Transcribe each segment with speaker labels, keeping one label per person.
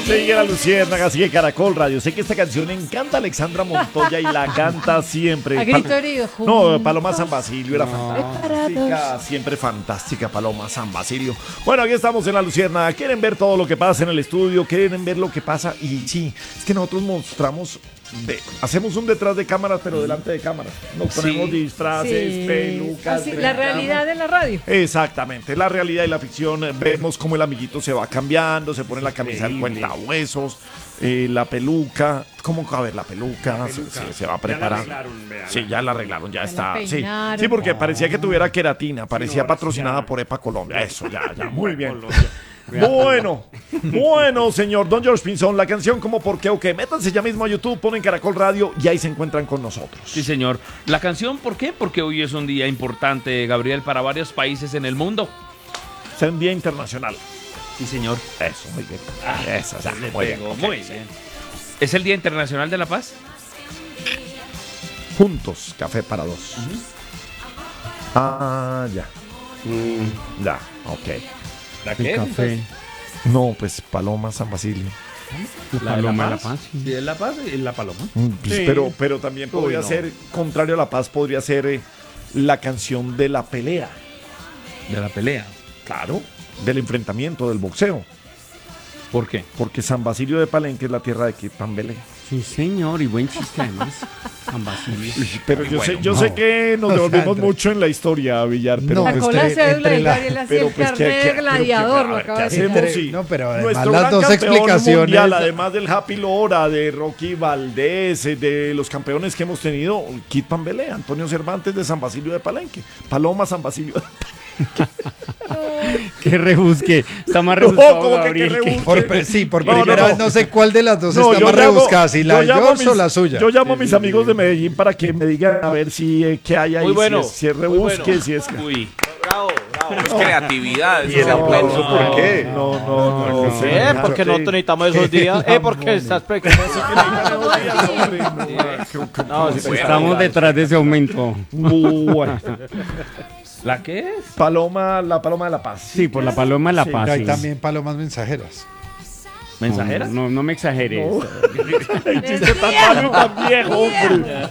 Speaker 1: Sigue la Luciérnaga, sigue Caracol Radio. Sé que esta canción encanta a Alexandra Montoya y la canta siempre.
Speaker 2: A grito herido.
Speaker 1: No, Paloma San Basilio era fantástica, siempre fantástica Paloma San Basilio. Bueno, aquí estamos en la Luciérnaga. Quieren ver todo lo que pasa en el estudio, quieren ver lo que pasa. Y sí, es que nosotros mostramos, hacemos un detrás de cámaras, pero delante de cámaras. Nos ponemos disfraces, pelucas.
Speaker 2: Así, la realidad de la radio.
Speaker 1: Exactamente, la realidad y la ficción. Vemos cómo el amiguito se va cambiando, se pone la camisa del cuentahuesos, la peluca. ¿Cómo va a ver la peluca? Se va a preparar. Sí, ya la arreglaron, ya está. Sí, porque parecía que tuviera queratina, parecía patrocinada por EPA Colombia. Eso, ya, muy bien. Bueno, señor Don George Pinzón, la canción como por qué o qué. Métanse ya mismo a YouTube, ponen Caracol Radio y ahí se encuentran con nosotros.
Speaker 3: Sí, señor. La canción, ¿por qué? Porque hoy es un día importante, Gabriel, para varios países en el mundo.
Speaker 1: Es un día internacional.
Speaker 3: Sí, señor.
Speaker 1: Eso, muy bien. Eso, ya, muy bien.
Speaker 3: Muy bien. ¿Es el Día Internacional de la Paz?
Speaker 1: Juntos, café para dos. Ya. Ya, ok.
Speaker 3: ¿La qué?
Speaker 4: Café.
Speaker 1: No, pues Paloma San Basilio.
Speaker 4: La paloma de la paz.
Speaker 3: Sí, es la paz y la paloma.
Speaker 1: Pues,
Speaker 3: Sí.
Speaker 1: pero también podría ser, contrario a la paz, podría ser la canción de la pelea.
Speaker 3: De la pelea.
Speaker 1: Claro, del enfrentamiento, del boxeo.
Speaker 3: ¿Por qué?
Speaker 1: Porque San Basilio de Palenque es la tierra de Kid Pambelé.
Speaker 4: Sí, señor, y buen chiste además. San Basilio.
Speaker 1: Pero yo sé que nos devolvemos mucho en la historia, Villar. Pero
Speaker 2: Sacó
Speaker 1: pues,
Speaker 2: la cédula de Gabriel así el
Speaker 1: pues,
Speaker 2: carnet de gladiador. Lo acaba de
Speaker 1: ¿qué
Speaker 2: decir.
Speaker 1: hacemos? Sí.
Speaker 5: No, pero además
Speaker 1: Nuestro
Speaker 5: las
Speaker 1: gran
Speaker 5: dos
Speaker 1: campeón
Speaker 5: explicaciones.
Speaker 1: mundial, además del Happy Lora, de Rocky Valdés, de los campeones que hemos tenido, Kid Pambelé, Antonio Cervantes de San Basilio de Palenque, Paloma San Basilio de
Speaker 4: Que rebusque. Está más rebuscado,
Speaker 1: ¿cómo que
Speaker 4: Gabriel.
Speaker 1: rebusque?
Speaker 5: Por
Speaker 1: No,
Speaker 5: primera
Speaker 1: no.
Speaker 5: vez no sé cuál de las dos
Speaker 1: No,
Speaker 5: está
Speaker 1: yo
Speaker 5: más
Speaker 1: llamo-
Speaker 5: rebuscada, si la
Speaker 1: yo llamo a
Speaker 5: George o
Speaker 1: mis-
Speaker 5: la suya.
Speaker 1: Yo llamo a mis amigos de Medellín para que me digan a ver si qué hay ahí,
Speaker 3: Muy bueno,
Speaker 1: si es
Speaker 3: muy
Speaker 1: rebusque,
Speaker 3: bueno.
Speaker 1: si es...
Speaker 3: Uy.
Speaker 6: Bravo. Es creatividad.
Speaker 1: ¿Y el aplauso por qué? No.
Speaker 6: Porque nosotros necesitamos esos días. Porque estás
Speaker 4: Estamos detrás de ese aumento.
Speaker 1: Bueno,
Speaker 3: ¿La qué es?
Speaker 1: la paloma de la paz.
Speaker 4: Sí, por la paloma de la paz.
Speaker 5: Hay
Speaker 4: sí.
Speaker 5: también palomas mensajeras.
Speaker 3: ¿Mensajera?
Speaker 4: No me exageres.
Speaker 1: El chiste tan malo y tan viejo, hombre.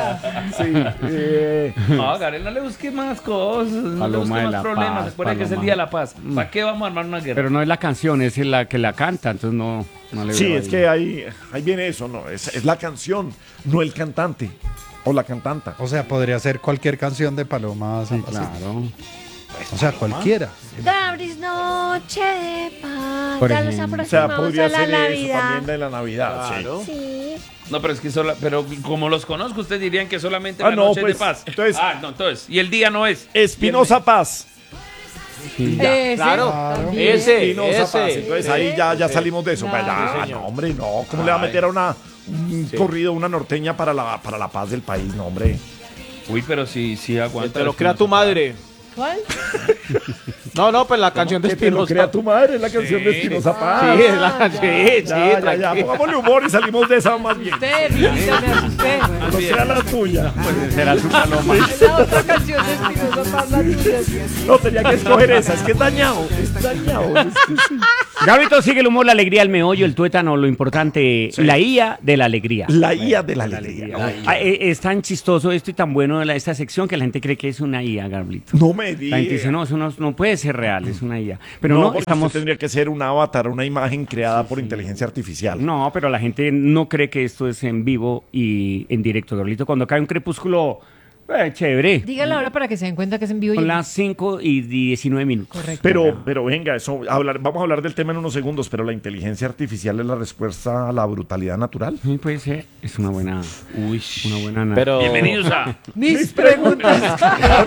Speaker 1: Sí.
Speaker 3: No, Gabriel, no le busque más cosas. No le
Speaker 4: Paloma
Speaker 3: busque
Speaker 4: de
Speaker 3: más
Speaker 4: la
Speaker 3: problemas.
Speaker 4: paz,
Speaker 3: Recuerda que es el
Speaker 4: paloma.
Speaker 3: Día de la Paz. ¿Para qué vamos a armar una guerra?
Speaker 4: Pero no es la canción, es la que la canta, entonces no le
Speaker 1: Sí,
Speaker 4: veo
Speaker 1: es
Speaker 4: ahí.
Speaker 1: que ahí viene eso, ¿no? Es la canción, no el cantante o la cantanta.
Speaker 5: O sea, podría ser cualquier canción de Paloma San Basilio.
Speaker 4: Claro.
Speaker 5: O sea, cualquiera.
Speaker 2: Gabris, noche de paz.
Speaker 4: Por
Speaker 2: Ya nos
Speaker 4: ejemplo.
Speaker 1: O sea,
Speaker 2: aproximamos
Speaker 1: podría
Speaker 2: a la
Speaker 1: ser eso
Speaker 2: Navidad.
Speaker 1: también de la Navidad. Sí.
Speaker 2: Sí.
Speaker 3: No, pero es que pero como los conozco, ustedes dirían que solamente
Speaker 1: Ah,
Speaker 3: la
Speaker 1: no,
Speaker 3: noche
Speaker 1: pues,
Speaker 3: es de paz.
Speaker 1: entonces-
Speaker 3: entonces. Y el día no es.
Speaker 1: Espinosa Paz.
Speaker 6: Claro.
Speaker 2: también.
Speaker 1: Espinosa Paz. Entonces ahí ya
Speaker 6: Sí.
Speaker 1: salimos de eso.
Speaker 2: Claro.
Speaker 1: Ya,
Speaker 6: Sí, señor.
Speaker 1: no, hombre, no. ¿Cómo le va a meter a un corrido, una norteña para la paz del país? No, hombre.
Speaker 3: Uy, pero sí aguanta.
Speaker 6: Te lo crea tu madre.
Speaker 2: ¿Cuál?
Speaker 6: No, pues la canción de
Speaker 1: Que te lo
Speaker 6: Espinosa.
Speaker 1: crea tu madre, es la canción de Espinosa Paz.
Speaker 6: Sí, es la canción. Sí,
Speaker 1: Ya,
Speaker 6: tranquilo.
Speaker 1: pongámosle humor y salimos de esa más bien.
Speaker 2: Usted, me asusté.
Speaker 1: No sea la tuya.
Speaker 4: Será su paloma.
Speaker 2: Es la otra canción de Espinosa Paz, la tuya.
Speaker 1: No, tenía que escoger esa. Es que es dañado. Es dañado. Es que sí.
Speaker 4: Gabrito, sigue el humor, la alegría, el meollo, el tuétano, lo importante, la IA de la alegría.
Speaker 1: La IA de la alegría.
Speaker 4: Es tan chistoso esto y tan bueno de esta sección que la gente cree que es una IA, Gabrito.
Speaker 1: No me
Speaker 4: La gente dice,
Speaker 1: digas.
Speaker 4: no, eso no puede ser real, es una IA. Pero
Speaker 1: No,
Speaker 4: no,
Speaker 1: porque
Speaker 4: estamos...
Speaker 1: usted tendría que ser un avatar, una imagen creada por inteligencia artificial.
Speaker 4: No, pero la gente no cree que esto es en vivo y en directo, Gabrito. Cuando cae un crepúsculo, chévere.
Speaker 2: Dígala ahora para que se den cuenta que es en vivo.
Speaker 4: Son las 5:19.
Speaker 2: Correcto.
Speaker 1: Pero venga, vamos a hablar del tema en unos segundos, pero la inteligencia artificial es la respuesta a la brutalidad natural.
Speaker 4: Sí, puede ser. Es una buena...
Speaker 3: Uy.
Speaker 6: Pero,
Speaker 3: Bienvenidos a.
Speaker 2: Mis preguntas.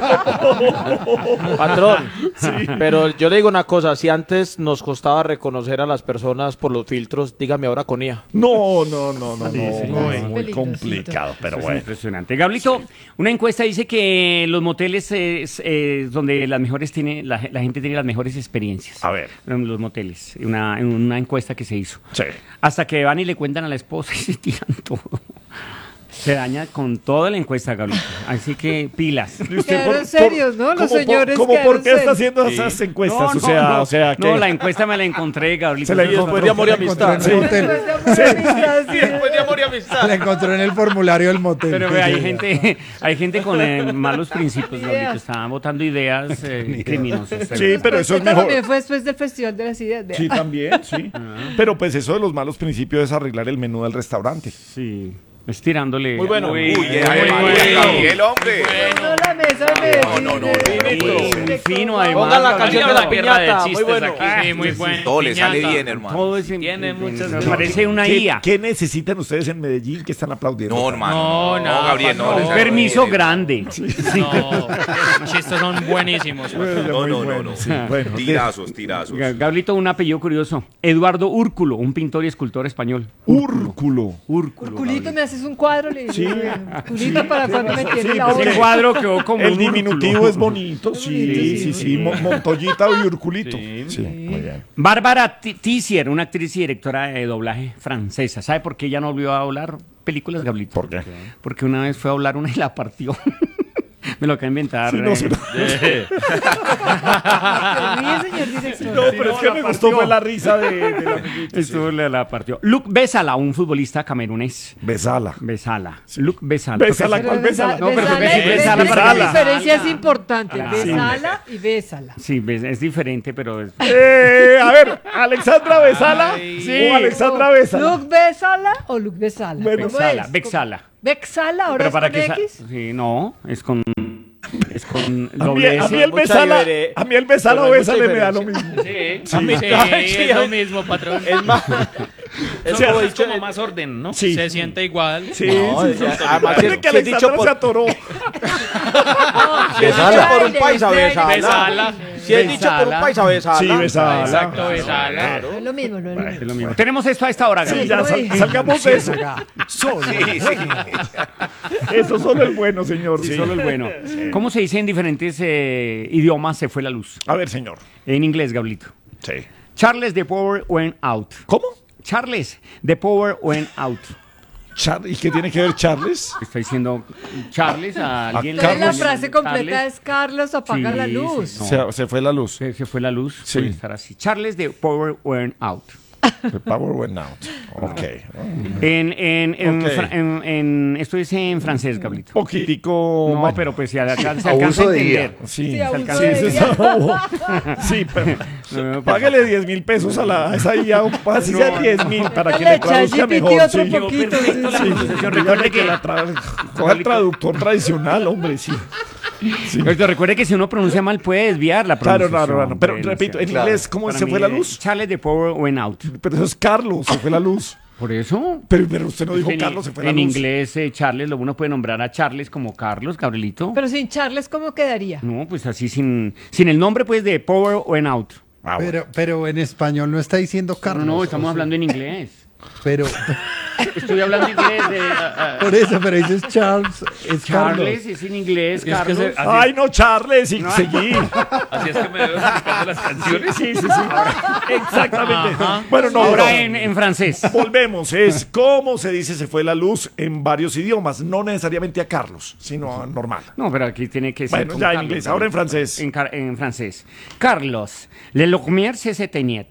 Speaker 6: patrón, pero yo le digo una cosa, si antes nos costaba reconocer a las personas por los filtros, dígame ahora con IA.
Speaker 1: No,
Speaker 4: sí,
Speaker 1: muy
Speaker 2: peligrosito.
Speaker 1: complicado, pero
Speaker 4: Es
Speaker 1: bueno.
Speaker 4: impresionante. Gablito, una encuesta dice que los moteles es donde las mejores la gente tiene las mejores experiencias.
Speaker 1: A ver.
Speaker 4: En los moteles. Una encuesta que se hizo.
Speaker 1: Sí.
Speaker 4: Hasta que van y le cuentan a la esposa y se tiran todo. Se daña con toda la encuesta, Gabriel. Así que pilas.
Speaker 2: Quedaron serios, ¿no? Los señores
Speaker 1: ¿Cómo
Speaker 2: quedaron
Speaker 1: por qué está
Speaker 2: serios.
Speaker 1: haciendo esas encuestas?
Speaker 4: No,
Speaker 1: o sea,
Speaker 4: no,
Speaker 1: ¿qué?
Speaker 4: la encuesta me la encontré, Gabriel.
Speaker 1: Se la
Speaker 6: Y después de amor y amistad.
Speaker 5: Sí. Motel.
Speaker 6: Después de amor y amistad.
Speaker 5: La encontró en el formulario del motel.
Speaker 4: Pero
Speaker 5: que
Speaker 4: ve,
Speaker 5: llega.
Speaker 4: hay gente con malos principios, Gabriel. Estaban votando ideas criminosas.
Speaker 1: Sí, pero eso es
Speaker 2: Esto
Speaker 1: mejor.
Speaker 2: también fue después del Festival de las Ideas. vea.
Speaker 1: Sí, también, sí. Pero pues eso de los malos principios es arreglar el menú del restaurante.
Speaker 4: Sí, es tirándole.
Speaker 6: Muy bueno.
Speaker 3: Uy,
Speaker 7: Gabriel, hombre.
Speaker 2: No, la mesa de Medellín,
Speaker 7: no,
Speaker 4: Muy fino, además.
Speaker 6: Ponga la
Speaker 4: Gabriel.
Speaker 6: canción de la
Speaker 3: guerra de
Speaker 6: piñata. Muy
Speaker 3: chistes
Speaker 6: bueno.
Speaker 3: aquí.
Speaker 4: Sí, muy bueno.
Speaker 7: Todo le sale bien, hermano.
Speaker 4: Todo es
Speaker 3: Tiene muchas
Speaker 4: me parece una
Speaker 1: ¿Qué,
Speaker 4: IA.
Speaker 1: qué necesitan ustedes en Medellín que están aplaudiendo?
Speaker 7: No, hermano. No, Gabriel, no.
Speaker 4: Un permiso grande.
Speaker 8: No, los chistes son buenísimos.
Speaker 7: No.
Speaker 1: Sí, bueno,
Speaker 7: Tirazos.
Speaker 4: Gabrielito, un apellido curioso. Eduardo Úrculo, un pintor y escultor español.
Speaker 1: Úrculo.
Speaker 4: Úrculo.
Speaker 2: Culito, ¿me haces un cuadro? Le dije.
Speaker 1: Sí.
Speaker 2: Culito, ¿para cuando me tiene la
Speaker 4: Gabriel. El
Speaker 2: obra?
Speaker 4: cuadro quedó como
Speaker 1: El
Speaker 4: un
Speaker 1: diminutivo
Speaker 4: úrculo.
Speaker 1: es bonito, sí. Montoyita y Urculito. Sí, muy bien.
Speaker 4: Bárbara Tissier, una actriz y directora de doblaje francesa. ¿Sabe por qué ella no volvió a doblar películas, Gabrielito?
Speaker 1: ¿Por qué?
Speaker 4: Porque una vez fue a doblar una y la partió. Me lo acabo de inventar.
Speaker 1: Sí, no, sí, no.
Speaker 2: Se ríe, señor director.
Speaker 1: No, pero es que me gustó fue la risa del amiguito.
Speaker 4: Esto la partió. Luc Besala, un futbolista camerunés.
Speaker 1: Besala.
Speaker 4: Besala. Luc Besala.
Speaker 1: Besala, ¿cuál Besala?
Speaker 4: No, pero
Speaker 2: Besala,
Speaker 4: sí, besala,
Speaker 2: la
Speaker 1: besala.
Speaker 2: diferencia es importante.
Speaker 4: Ah,
Speaker 2: Besala y bésala.
Speaker 4: Sí, es diferente, pero es...
Speaker 1: A ver, ¿Alexandra Besala
Speaker 4: sí.
Speaker 1: o Alexandra Besala?
Speaker 2: ¿Luc Besala o Luc Besala?
Speaker 1: Bueno,
Speaker 2: ¿Cómo
Speaker 4: Bexala,
Speaker 2: es?
Speaker 4: Bexala.
Speaker 2: ¿Bexala? ¿Ahora
Speaker 4: Pero
Speaker 2: es
Speaker 4: para
Speaker 2: con
Speaker 4: que
Speaker 2: X?
Speaker 4: sí, no, es con
Speaker 1: A mí,
Speaker 4: doble
Speaker 1: a
Speaker 4: S.
Speaker 1: mí el
Speaker 6: Mucha
Speaker 1: Besala,
Speaker 6: difere-
Speaker 1: a mí el Besala
Speaker 6: pero
Speaker 1: o
Speaker 6: hay
Speaker 1: Besala
Speaker 6: mucha
Speaker 1: me da lo
Speaker 6: diferencia.
Speaker 1: mismo.
Speaker 3: Sí,
Speaker 6: A mí-
Speaker 8: Sí,
Speaker 6: Ay,
Speaker 8: es lo mismo, patrón.
Speaker 6: Es más. Es
Speaker 3: Son
Speaker 6: como
Speaker 3: cosas
Speaker 6: dicho.
Speaker 3: como más orden, ¿no?
Speaker 1: Sí.
Speaker 8: Se siente igual.
Speaker 1: Sí,
Speaker 6: No,
Speaker 1: sí,
Speaker 6: ya,
Speaker 1: sí.
Speaker 6: además,
Speaker 1: Parece que
Speaker 6: si es dicho
Speaker 1: Alexandra
Speaker 6: por-
Speaker 1: se atoró.
Speaker 6: Si es dicho por un paisa,
Speaker 2: Besala.
Speaker 6: besala. Si es dicho por un paisa, besala.
Speaker 1: Sí, Besala.
Speaker 8: Exacto, besala.
Speaker 2: No es lo mismo, no es lo mismo.
Speaker 4: Es lo mismo. Tenemos esto a esta hora,
Speaker 1: Sí,
Speaker 4: Gabriel.
Speaker 1: ya salgamos de eso.
Speaker 7: Sí.
Speaker 1: Eso solo es bueno, señor.
Speaker 4: Sí,
Speaker 1: Sí.
Speaker 4: solo el bueno. ¿Cómo se dice en diferentes idiomas se fue la luz?
Speaker 1: A ver, señor.
Speaker 4: En inglés, Gablito.
Speaker 1: Sí.
Speaker 4: Charles, the power went out.
Speaker 1: ¿Cómo?
Speaker 4: Charles, the power went out.
Speaker 1: ¿Y qué tiene que ver Charles?
Speaker 4: Estoy diciendo Charles a alguien.
Speaker 2: Entonces la
Speaker 1: Carlos.
Speaker 2: frase completa
Speaker 4: Charles.
Speaker 2: es Carlos apaga
Speaker 4: Sí,
Speaker 2: la
Speaker 4: sí,
Speaker 2: luz.
Speaker 4: no.
Speaker 1: Se fue la luz.
Speaker 4: Se fue la luz.
Speaker 1: Sí.
Speaker 4: Puede estar así. Charles, the power went out.
Speaker 1: The power went out. Ok.
Speaker 4: Esto dice en francés, Gablito.
Speaker 1: Poquitico.
Speaker 4: No,
Speaker 1: bueno.
Speaker 4: pero pues se alcanza a entender.
Speaker 1: Sí,
Speaker 2: Sí,
Speaker 1: se
Speaker 2: abuso
Speaker 1: alcanza.
Speaker 2: de
Speaker 1: Sí,
Speaker 2: ella.
Speaker 1: sí, pero
Speaker 4: No,
Speaker 1: páguele 10.000 pesos a esa IA, así sea 10.000 para que le
Speaker 2: Le echa
Speaker 1: traduzca
Speaker 2: GPT
Speaker 1: mejor.
Speaker 2: otro
Speaker 1: Sí.
Speaker 2: poquito.
Speaker 4: perfecto la
Speaker 2: sí, sí.
Speaker 4: pronunciación.
Speaker 1: Dígale
Speaker 4: Recuerde que
Speaker 1: coja el traductor tradicional, hombre, sí.
Speaker 4: Pero recuerde que si uno pronuncia mal puede desviar la
Speaker 1: Claro,
Speaker 4: pronunciación.
Speaker 1: claro. Pero
Speaker 4: Puede
Speaker 1: repito, en
Speaker 4: desviar.
Speaker 1: inglés, ¿cómo
Speaker 4: Para
Speaker 1: se
Speaker 4: mí,
Speaker 1: fue la luz?
Speaker 4: Charles, the power went out.
Speaker 1: Pero eso es Carlos, se fue la luz.
Speaker 4: Por eso.
Speaker 1: Pero usted no dijo
Speaker 4: En-
Speaker 1: Carlos, se fue la
Speaker 4: en
Speaker 1: luz.
Speaker 4: inglés, Charles, uno puede nombrar a Charles como Carlos, Gabrielito.
Speaker 2: Pero sin Charles, ¿cómo quedaría?
Speaker 4: No, pues así sin el nombre, pues, de power went out.
Speaker 1: Ah, bueno.
Speaker 5: Pero en español no está diciendo
Speaker 4: No,
Speaker 5: Carlos.
Speaker 4: no, estamos
Speaker 5: ¿o sí?
Speaker 4: hablando en inglés.
Speaker 5: Pero
Speaker 4: Estoy hablando inglés de...
Speaker 5: por eso, pero dices Charles, es
Speaker 4: Charles
Speaker 5: Carlos.
Speaker 4: es en inglés,
Speaker 3: Es que
Speaker 4: Carlos.
Speaker 1: Ay, no, Charles, y seguí.
Speaker 3: Así es que me veo explicando las canciones.
Speaker 1: Sí. Exactamente. Bueno, no,
Speaker 4: Ahora
Speaker 1: bro.
Speaker 4: en francés.
Speaker 1: Volvemos, es cómo se dice se fue la luz en varios idiomas, no necesariamente a Carlos, sino a normal.
Speaker 4: No, pero aquí tiene que ser.
Speaker 1: Bueno,
Speaker 4: con
Speaker 1: ya en
Speaker 4: Carlos,
Speaker 1: inglés, ahora en francés.
Speaker 4: En francés. Carlos, le lumière c'est éteignet.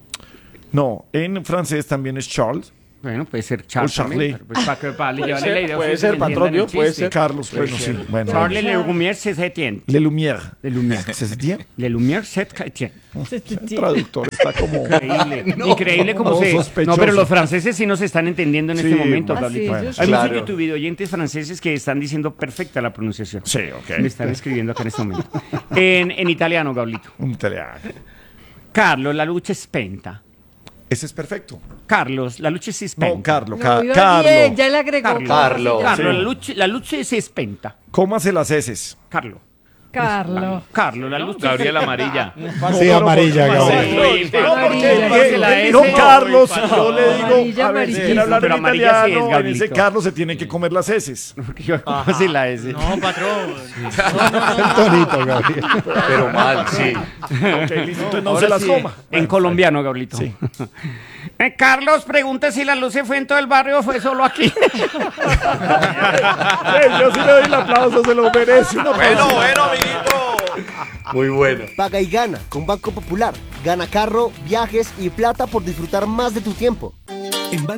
Speaker 1: No, en francés también es Charles.
Speaker 4: Bueno, puede ser Charles.
Speaker 1: O Charlie.
Speaker 4: también, pero, pues, para llevarle la idea.
Speaker 6: puede
Speaker 4: ustedes
Speaker 6: ser,
Speaker 4: me entiendan
Speaker 6: patrón,
Speaker 4: el
Speaker 6: puede
Speaker 4: chiste.
Speaker 6: ser.
Speaker 1: Carlos, bueno, sí. Bueno.
Speaker 4: Charles, le lumière c'est éteignet.
Speaker 1: Le Lumière.
Speaker 4: Le lumière.
Speaker 1: ¿Se tiene?
Speaker 4: Le lumière c'est éteignet.
Speaker 1: El traductor está como...
Speaker 4: Increíble. Increíble como
Speaker 1: no,
Speaker 4: se.
Speaker 1: sospechoso.
Speaker 4: No, pero los franceses sí nos están entendiendo en
Speaker 1: Sí,
Speaker 4: este momento,
Speaker 1: bueno.
Speaker 4: Pablito.
Speaker 2: Así es,
Speaker 4: Hay muchos
Speaker 6: claro.
Speaker 4: YouTube oyentes franceses que están diciendo perfecta la pronunciación.
Speaker 1: Sí, ok.
Speaker 4: Me están escribiendo acá en este momento. En italiano, Gablito.
Speaker 1: Un italiano.
Speaker 4: Carlos, la luce è spenta.
Speaker 1: Ese es perfecto.
Speaker 4: Carlos, la luce si spenta.
Speaker 1: No, Carlos,
Speaker 2: No, iba
Speaker 1: Carlos.
Speaker 2: bien, ya le agregó.
Speaker 6: Carlos.
Speaker 4: Carlos,
Speaker 1: Sí.
Speaker 4: la luce si spenta.
Speaker 1: Cómase las heces.
Speaker 4: Carlos.
Speaker 2: Carlos.
Speaker 4: Carlos, la luce.
Speaker 3: Gabriel Amarilla.
Speaker 5: Sí, amarilla, Gabriel.
Speaker 4: Sí,
Speaker 1: No,
Speaker 2: Amarilla.
Speaker 1: porque
Speaker 4: la S.
Speaker 1: no, Carlos, yo le digo,
Speaker 2: Amarilla,
Speaker 1: a ver, si
Speaker 2: amarilla.
Speaker 1: quiere hablar
Speaker 4: Pero
Speaker 1: en
Speaker 4: amarilla sí es,
Speaker 1: italiano, en
Speaker 4: Gabrielito.
Speaker 1: ese Carlos se tiene que comer las heces.
Speaker 4: ¿Cómo así la S?
Speaker 8: No, patrón.
Speaker 5: El tonito, Gabriel.
Speaker 7: Pero mal, sí.
Speaker 1: Ok, listo, entonces no
Speaker 4: Ahora
Speaker 1: se las
Speaker 4: sí,
Speaker 1: coma.
Speaker 4: En colombiano, Gabrielito.
Speaker 1: Sí.
Speaker 4: Carlos, pregunte si la luz se fue en todo el barrio o fue solo aquí.
Speaker 1: Yo sí le doy el aplauso, se lo merece.
Speaker 7: Bueno, amiguito.
Speaker 9: Muy bueno.
Speaker 10: Paga y gana con Banco Popular. Gana carro, viajes y plata por disfrutar más de tu tiempo.